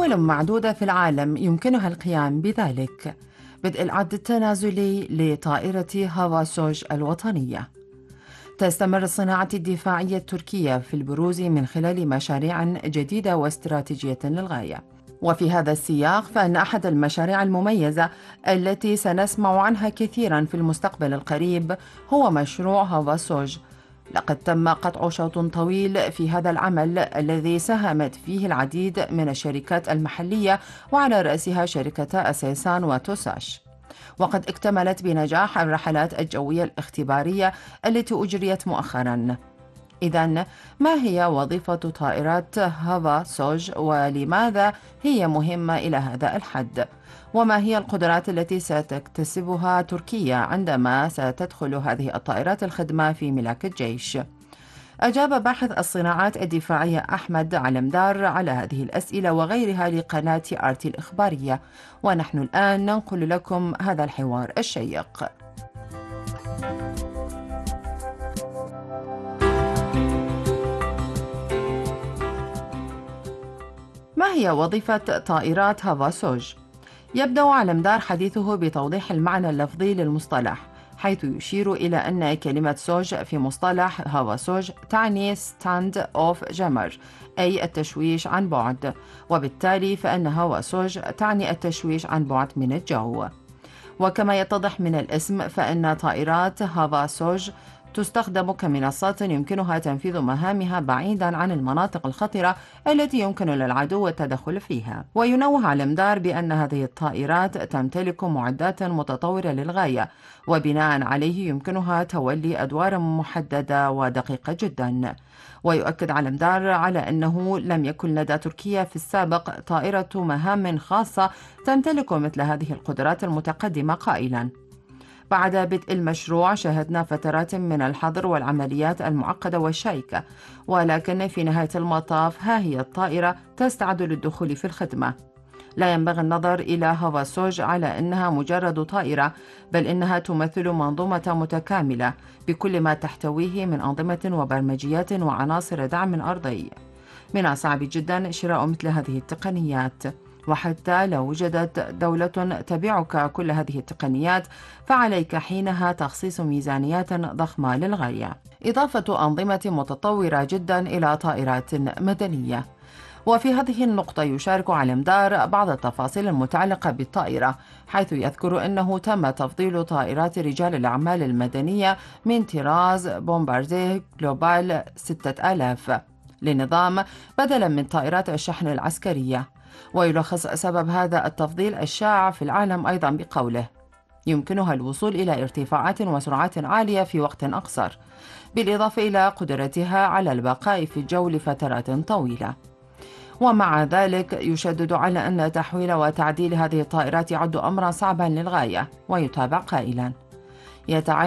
دول معدودة في العالم يمكنها القيام بذلك. بدء العد التنازلي لطائرة هافاسوج الوطنية. تستمر الصناعة الدفاعية التركية في البروز من خلال مشاريع جديدة واستراتيجية للغاية. وفي هذا السياق فإن أحد المشاريع المميزة التي سنسمع عنها كثيرا في المستقبل القريب هو مشروع هافاسوج. لقد تم قطع شوط طويل في هذا العمل الذي ساهمت فيه العديد من الشركات المحلية، وعلى رأسها شركتا أسيسان وتوساش. وقد اكتملت بنجاح الرحلات الجوية الاختبارية التي أجريت مؤخراً. إذن ما هي وظيفة طائرات هافاسوج، ولماذا هي مهمة إلى هذا الحد؟ وما هي القدرات التي ستكتسبها تركيا عندما ستدخل هذه الطائرات الخدمة في ملاك الجيش؟ أجاب باحث الصناعات الدفاعية أحمد علمدار على هذه الأسئلة وغيرها لقناة آرتي الإخبارية، ونحن الآن ننقل لكم هذا الحوار الشيق. ما هي وظيفة طائرات هافاسوج؟ يبدأ علمدار حديثه بتوضيح المعنى اللفظي للمصطلح، حيث يشير إلى أن كلمة سوج في مصطلح هافاسوج تعني stand off jammer، أي التشويش عن بعد، وبالتالي فإن هافاسوج تعني التشويش عن بعد من الجو. وكما يتضح من الاسم فإن طائرات هافاسوج تستخدم كمنصات يمكنها تنفيذ مهامها بعيدا عن المناطق الخطرة التي يمكن للعدو التدخل فيها. وينوه علمدار بأن هذه الطائرات تمتلك معدات متطورة للغاية، وبناء عليه يمكنها تولي أدوار محددة ودقيقة جدا. ويؤكد علمدار على أنه لم يكن لدى تركيا في السابق طائرة مهام خاصة تمتلك مثل هذه القدرات المتقدمة، قائلا: بعد بدء المشروع شهدنا فترات من الحظر والعمليات المعقدة والشائكة، ولكن في نهاية المطاف ها هي الطائرة تستعد للدخول في الخدمة. لا ينبغي النظر إلى هافاسوج على أنها مجرد طائرة، بل إنها تمثل منظومة متكاملة بكل ما تحتويه من أنظمة وبرمجيات وعناصر دعم أرضي. من الصعب جدا شراء مثل هذه التقنيات، وحتى لو وجدت دولة تبيعك كل هذه التقنيات فعليك حينها تخصيص ميزانيات ضخمة للغاية، إضافة أنظمة متطورة جدا إلى طائرات مدنية. وفي هذه النقطة يشارك علمدار بعض التفاصيل المتعلقة بالطائرة، حيث يذكر أنه تم تفضيل طائرات رجال الأعمال المدنية من طراز بومبارديه جلوبال 6000 لنظام بدلا من طائرات الشحن العسكرية. ويلخص سبب هذا التفضيل الشائع في العالم أيضا بقوله: يمكنها الوصول إلى ارتفاعات وسرعات عالية في وقت أقصر، بالإضافة إلى قدرتها على البقاء في الجو لفترات طويلة. ومع ذلك يشدد على أن تحويل وتعديل هذه الطائرات يعد أمرا صعبا للغاية، ويتابع قائلا: